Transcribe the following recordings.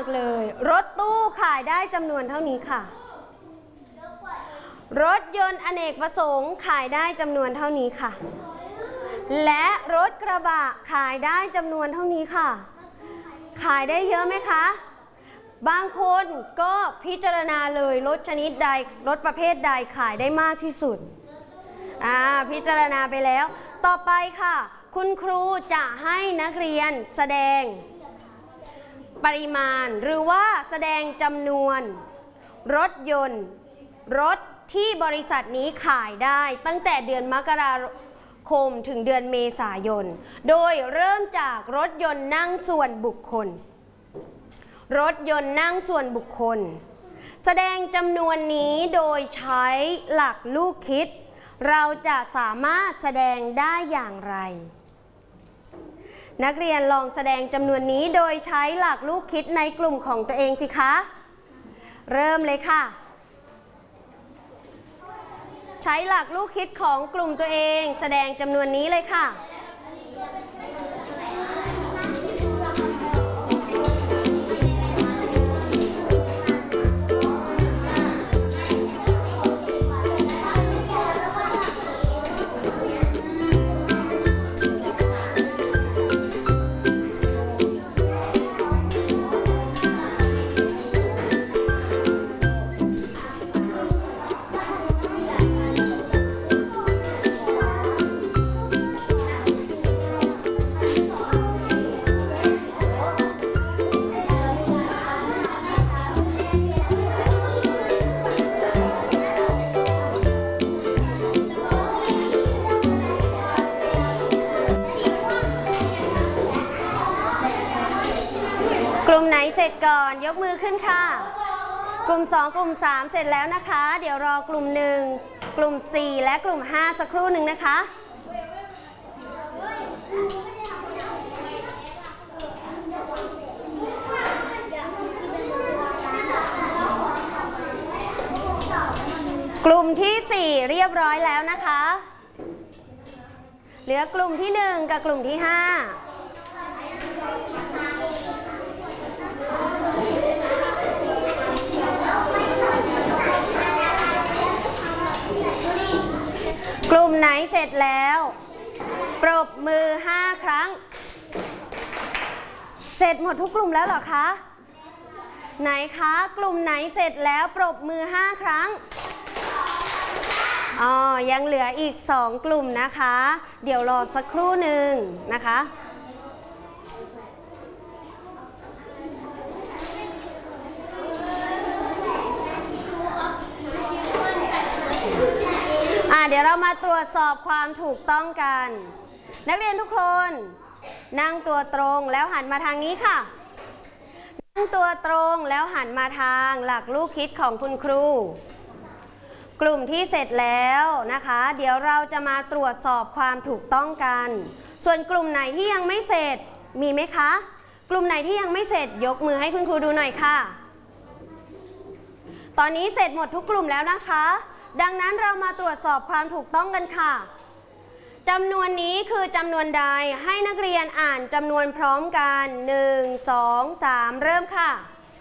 ากเลยรถตู้ขายได้จำนวนเท่านี้ค่ะรถยนต์อเนกประสงค์ขายได้จำนวนเท่านี้ค่ะและรถกระบะขายได้จำนวนเท่านี้ค่ะขายได้เยอะไหมคะบางคนก็พิจารณาเลยรถชนิดใดรถประเภทใดขายได้มากที่สุดพิจารณาไปแล้วต่อไปค่ะคุณครูจะให้นักเรียนแสดงปริมาณหรือว่าแสดงจำนวนรถยนต์รถที่บริษัทนี้ขายได้ตั้งแต่เดือนมกราคมถึงเดือนเมษายนโดยเริ่มจากรถยนต์นั่งส่วนบุคคลรถยนต์นั่งส่วนบุคคลแสดงจำนวนนี้โดยใช้หลักลูกคิดเราจะสามารถแสดงได้อย่างไรนักเรียนลองแสดงจำนวนนี้โดยใช้หลักลูกคิดในกลุ่มของตัวเองสิคะเริ่มเลยค่ะใช้หลักลูกคิดของกลุ่มตัวเองแสดงจำนวนนี้เลยค่ะกลุ่มไหนเสร็จก่อนยกมือขึ้นค่ะกลุ่ม2กลุ่ม3เสร็จแล้วนะคะเดี๋ยวรอกลุ่ม1กลุ่ม4และกลุ่ม5สักครู่หนึ่งนะคะกลุ่มที่4เรียบร้อยแล้วนะคะเหลือกลุ่มที่1กับกลุ่มที่5กลุ่มไหนเสร็จแล้วปรบมือ5ครั้งเสร็จหมดทุกกลุ่มแล้วเหรอคะไหนคะกลุ่มไหนเสร็จแล้วปรบมือ5ครั้งยังเหลืออีก2กลุ่มนะคะเดี๋ยวรอสักครู่หนึ่งนะคะเดี๋ยวเรามาตรวจสอบความถูกต้องกันนักเรียนทุกคนนั่งตัวตรงแล้วหันมาทางนี้ค่ะนั่งตัวตรงแล้วหันมาทางหลักลูกคิดของคุณครูกลุ่มที่เสร็จแล้วนะคะเดี๋ยวเราจะมาตรวจสอบความถูกต้องกันส่วนกลุ่มไหนที่ยังไม่เสร็จมีไหมคะกลุ่มไหนที่ยังไม่เสร็จยกมือให้คุณครูดูหน่อยค่ะตอนนี้เสร็จหมดทุกกลุ่มแล้วนะคะดังนั้นเรามาตรวจสอบความถูกต้องกันค่ะจำนวนนี้คือจำนวนใดให้นักเรียนอ่านจำนวนพร้อมกัน1 2 3เริ่มค่ะ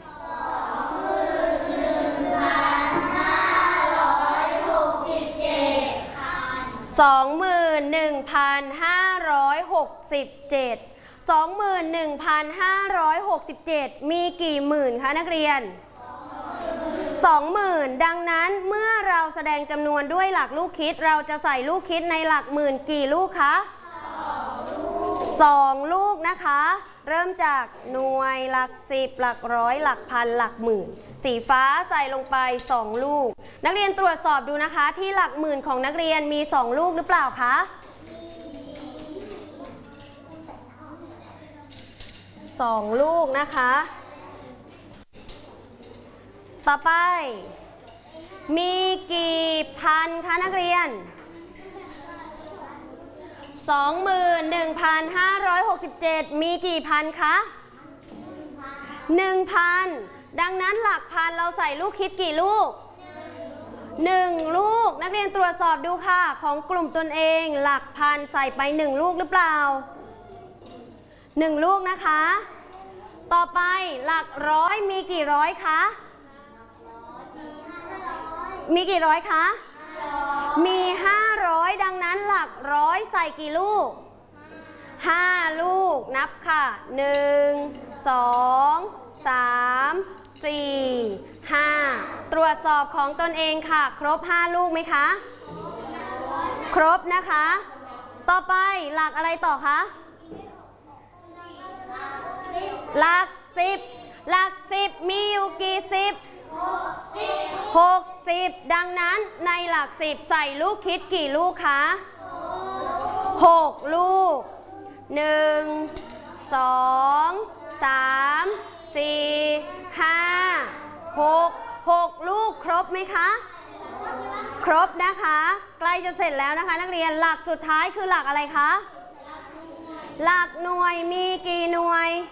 21,567มีกี่หมื่นคะนักเรียน20,000ดังนั้นเมื่อเราแสดงจำนวนด้วยหลักลูกคิดเราจะใส่ลูกคิดในหลักหมื่นกี่ลูกคะ2ลูกนะคะเริ่มจากหน่วยหลัก10หลักร้อยหลักพันหลักหมื่นสีฟ้าใส่ลงไป2ลูกนักเรียนตรวจสอบดูนะคะที่หลักหมื่นของนักเรียนมี2ลูกหรือเปล่าคะ2ลูกนะคะต่อไปมีกี่พันคะนักเรียน 21,567 มีกี่พันคะ 1,000 ดังนั้นหลักพันเราใส่ลูกคิดกี่ลูก1ลูกนักเรียนตรวจสอบดูค่ะของกลุ่มตนเองหลักพันใส่ไป1ลูกหรือเปล่า1ลูกนะคะต่อไปหลักร้อยมีกี่ร้อยคะมีกี่ร้อยคะมี500ดังนั้นหลักร้อยใส่กี่ลูก5ลูกนับค่ะ1 2 3 4 5ตรวจสอบของตนเองค่ะครบ5ลูกไหมคะครบนะคะต่อไปหลักอะไรต่อคะหลัก10หลัก10มีอยู่กี่สิบ60ดังนั้นในหลัก10ใส่ลูกคิดกี่ลูกคะ6ลูก1 2 3 4 5 6ลูกครบไหมคะครบนะคะใกล้จะเสร็จแล้วนะคะนักเรียนหลักสุดท้ายคือหลักอะไรคะหลักหน่วยมีกี่หน่วย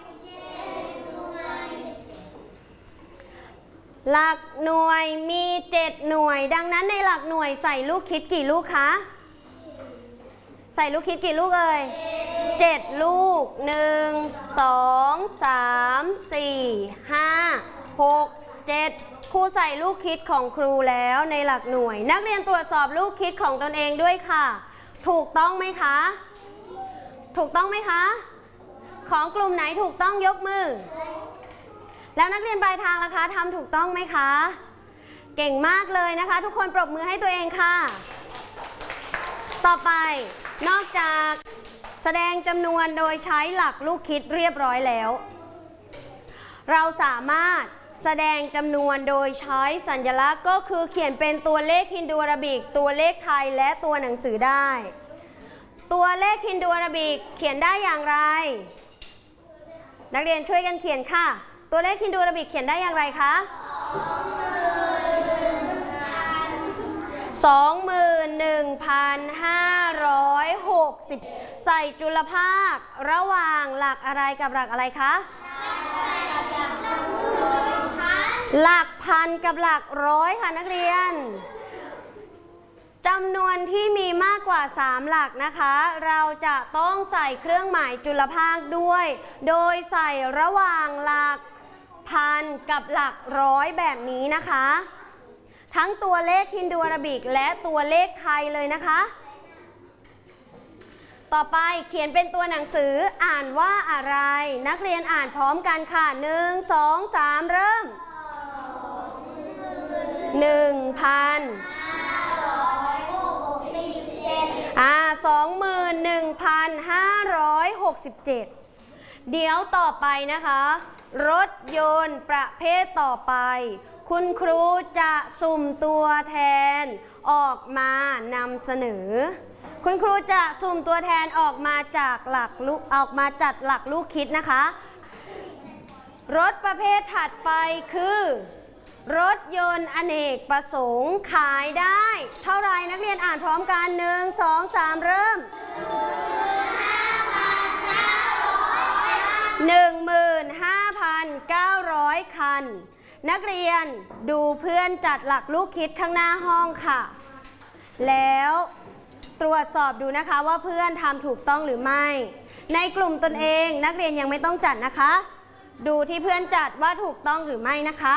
หลักหน่วยมี7หน่วยดังนั้นในหลักหน่วยใส่ลูกคิดกี่ลูกคะใส่ลูกคิดกี่ลูกเอ่ย7ลูก1 2 3 4 5 6 7ครูใส่ลูกคิดของครูแล้วในหลักหน่วยนักเรียนตรวจสอบลูกคิดของตนเองด้วยค่ะถูกต้องไหมคะถูกต้องไหมคะของกลุ่มไหนถูกต้องยกมือแล้วนักเรียนปลายทางล่ะคะทำถูกต้องไหมคะเก่งมากเลยนะคะทุกคนปรบมือให้ตัวเองค่ะต่อไปนอกจากแสดงจำนวนโดยใช้หลักลูกคิดเรียบร้อยแล้วเราสามารถแสดงจำนวนโดยใช้สัญลักษณ์ก็คือเขียนเป็นตัวเลขฮินดูอาราบิกตัวเลขไทยและตัวหนังสือได้ตัวเลขฮินดูอาราบิกเขียนได้อย่างไรนักเรียนช่วยกันเขียนค่ะตัวเลขฮินดูอาราบิกเขียนได้อย่างไรคะ21,560ใส่จุลภาคระหว่างหลักอะไรกับหลักอะไรคะหลักพันกับหลักร้อยค่ะนักเรียนจำนวนที่มีมากกว่า3หลักนะคะเราจะต้องใส่เครื่องหมายจุลภาคด้วยโดยใส่ระหว่างหลักพันกับหลักร้อยแบบนี้นะคะทั้งตัวเลขฮินดูอาราบิกและตัวเลขไทยเลยนะคะต่อไปเขียนเป็นตัวหนังสืออ่านว่าอะไรนักเรียนอ่านพร้อมกันค่ะ1 2 3เริ่ม21,567เดี๋ยวต่อไปนะคะรถยนต์ประเภทต่อไปคุณครูจะสุ่มตัวแทนออกมานำเสนอคุณครูจะสุ่มตัวแทนออกมาจากหลักลูกจัดหลักลูกคิดนะคะรถประเภทถัดไปคือรถยนต์อเนกประสงค์ขายได้เท่าไรนักเรียนอ่านพร้อมกัน1 2 3เริ่ม15,900 คันนักเรียนดูเพื่อนจัดหลักลูกคิดข้างหน้าห้องค่ะแล้วตรวจสอบดูนะคะว่าเพื่อนทำถูกต้องหรือไม่ในกลุ่มตนเองนักเรียนยังไม่ต้องจัดนะคะดูที่เพื่อนจัดว่าถูกต้องหรือไม่นะคะ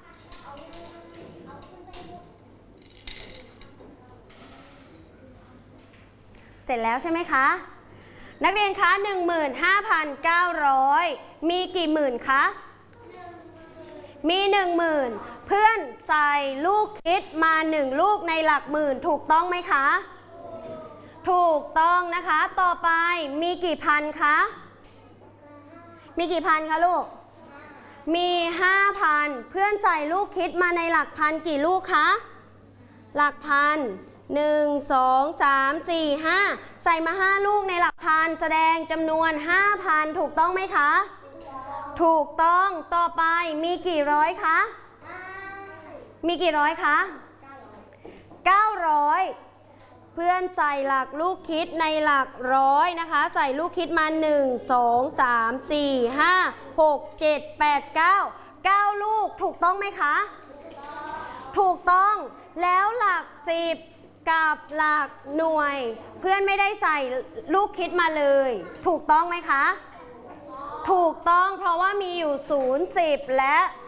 เสร็จแล้วใช่ไหมคะนักเรียนคะ 15,900 มีกี่หมื่นคะมี 10,000 เพื่อนใส่ลูกคิดมา1ลูกในหลักหมื่นถูกต้องไหมคะถูกต้องนะคะต่อไปมีกี่พันคะมีกี่พันคะลูกมี 5,000 เพื่อนใส่ลูกคิดมาในหลักพันกี่ลูกคะหลักพัน1 2 3 4 5ใส่มา5ลูกในหลักพันแสดงจำนวน 5,000 ถูกต้องไหมคะถูกต้องต่อไปมีกี่ร้อยคะมีกี่ร้อยคะ900เพื่อนใส่หลักลูกคิดในหลักร้อยนะคะใส่ลูกคิดมา1 2 3 4 5 6 7 8 9 9ลูกถูกต้องไหมคะถูกต้องแล้วหลัก10กับหลักหน่วยเพื่อนไม่ได้ใส่ลูกคิดมาเลยถูกต้องไหมคะถูกต้องเพราะว่ามีอยู่0 10และ